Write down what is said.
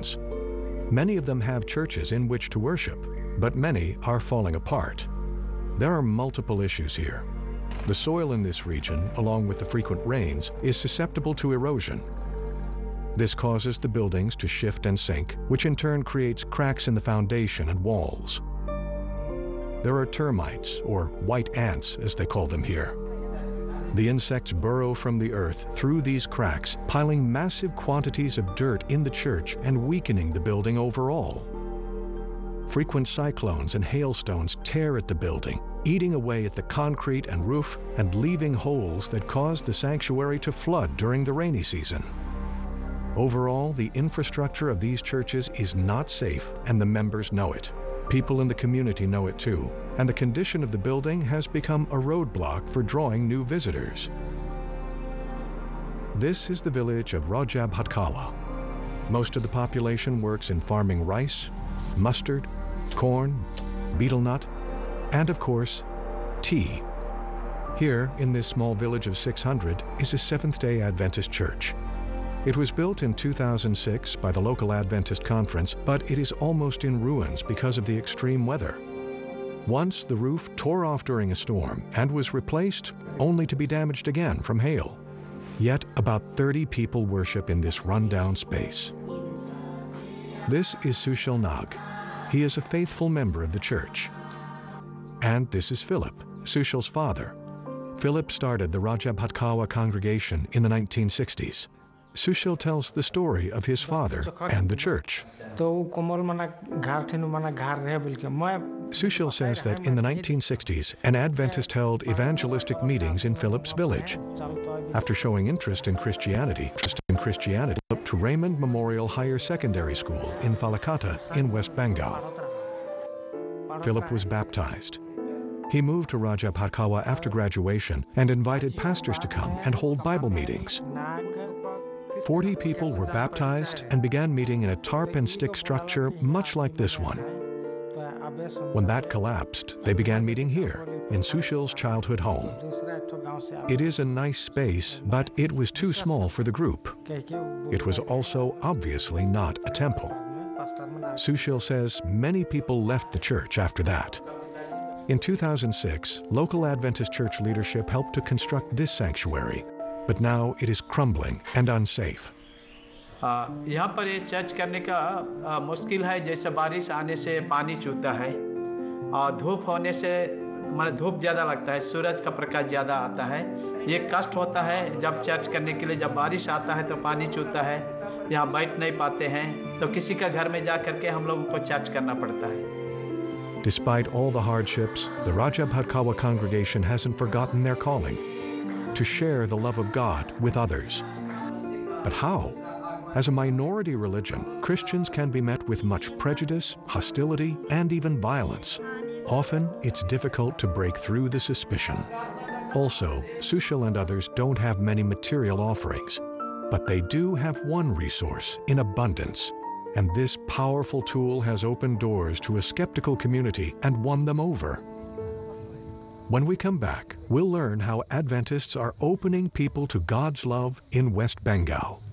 Christians. Many of them have churches in which to worship, but many are falling apart. There are multiple issues here. The soil in this region, along with the frequent rains, is susceptible to erosion. This causes the buildings to shift and sink, which in turn creates cracks in the foundation and walls. There are termites, or white ants as they call them here. The insects burrow from the earth through these cracks, piling massive quantities of dirt in the church and weakening the building overall. Frequent cyclones and hailstones tear at the building, eating away at the concrete and roof and leaving holes that cause the sanctuary to flood during the rainy season. Overall, the infrastructure of these churches is not safe, and the members know it. People in the community know it too, and the condition of the building has become a roadblock for drawing new visitors. This is the village of Raja Bhatkawa. Most of the population works in farming rice, mustard, corn, betel nut, and of course, tea. Here, in this small village of 600, is a Seventh-day Adventist church. It was built in 2006 by the local Adventist Conference, but it is almost in ruins because of the extreme weather. Once the roof tore off during a storm and was replaced, only to be damaged again from hail. Yet about 30 people worship in this rundown space. This is Sushil Nag. He is a faithful member of the church. And this is Philip, Sushil's father. Philip started the Raja Bhatkawa congregation in the 1960s. Sushil tells the story of his father and the church. Sushil says that in the 1960s, an Adventist held evangelistic meetings in Philip's village. After showing interest in Christianity, up to Raymond Memorial Higher Secondary School in Falakata in West Bengal. Philip was baptized. He moved to Raja Bhatkawa after graduation and invited pastors to come and hold Bible meetings. 40 people were baptized and began meeting in a tarp and stick structure much like this one. When that collapsed, they began meeting here, in Sushil's childhood home. It is a nice space, but it was too small for the group. It was also obviously not a temple. Sushil says many people left the church after that. In 2006, local Adventist church leadership helped to construct this sanctuary, but now it is crumbling and unsafe. यहाँ पर ये church करने का मुश्किल है, जैसे बारिश आने से पानी चूता है और धूप होने से मतलब धूप ज़्यादा लगता है, सूरज का प्रकाश ज़्यादा आता है। ये कष्ट होता है जब चर्च करने के लिए, जब बारिश आता है तो पानी चूता है, यहाँ बैठ नहीं पाते हैं, तो किसी का घर में जा करके हम लोगों को चर्च करना पड़ता है। Despite all the hardships, the Raja Bhatkawa congregation hasn't forgotten their calling, to share the love of God with others. But how? As a minority religion, Christians can be met with much prejudice, hostility, and even violence. Often, it's difficult to break through the suspicion. Also, Sushil and others don't have many material offerings, but they do have one resource in abundance. And this powerful tool has opened doors to a skeptical community and won them over. When we come back, we'll learn how Adventists are opening people to God's love in West Bengal.